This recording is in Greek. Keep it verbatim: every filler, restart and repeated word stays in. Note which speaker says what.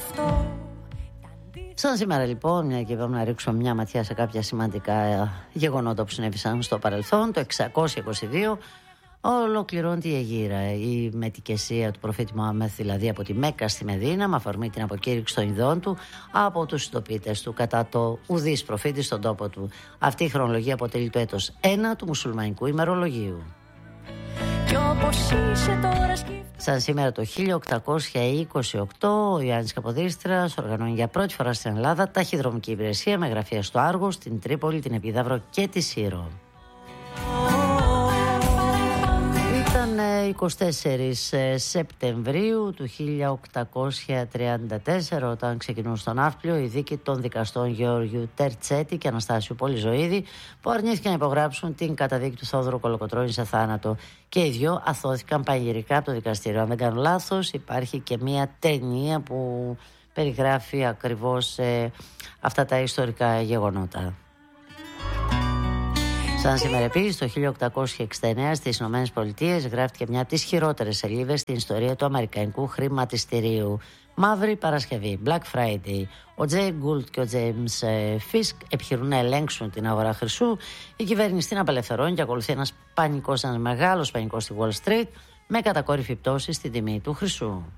Speaker 1: αυτό.
Speaker 2: Σαν σήμερα λοιπόν, μια και είπαμε να ρίξουμε μια ματιά σε κάποια σημαντικά γεγονότα που συνέβησαν στο παρελθόν, το εξακόσια είκοσι δύο ολοκληρώνεται η Αιγύρα, η μετικεσία του προφήτη Μωάμεθ, δηλαδή από τη Μέκκα στη Μεδίνα, με αφορμή την αποκήρυξη των ειδών του από τους συντοπίτες του κατά το ουδής προφήτη στον τόπο του. Αυτή η χρονολογία αποτελεί το έτος ένα του μουσουλμανικού ημερολογίου. Σαν σήμερα το χίλια οκτακόσια είκοσι οκτώ ο Ιωάννης Καποδίστριας οργανώνει για πρώτη φορά στην Ελλάδα ταχυδρομική υπηρεσία με γραφεία στο Άργο, στην Τρίπολη, την Επίδαυρο και τη Σύρο. Ήταν εικοστή τέταρτη Σεπτεμβρίου του χίλια οκτακόσια τριάντα τέσσερα όταν ξεκινούν στο Ναύπλιο η δίκη των δικαστών Γεώργιου Τερτσέτη και Αναστάσιου Πολυζωίδη, που αρνήθηκαν να υπογράψουν την καταδίκη του Θόδωρου Κολοκοτρώνη σε θάνατο. Και οι δυο αθώθηκαν πανηγυρικά από το δικαστήριο. Αν δεν κάνω λάθος, υπάρχει και μια ταινία που περιγράφει ακριβώς ε, αυτά τα ιστορικά γεγονότα. Σαν σήμερα επίσης, το χίλια οκτακόσια εξήντα εννέα στις Ηνωμένες Πολιτείες γράφτηκε μια από τις χειρότερες σελίδες στην ιστορία του αμερικανικού χρηματιστηρίου. Μαύρη Παρασκευή, Black Friday. Ο Τζέι Γκούλτ και ο James Fisk επιχειρούν να ελέγξουν την αγορά χρυσού. Η κυβέρνηση την απελευθερώνει και ακολουθεί ένας πανικός, ένας μεγάλος πανικός στη Wall Street με κατακόρυφη πτώση στην τιμή του χρυσού.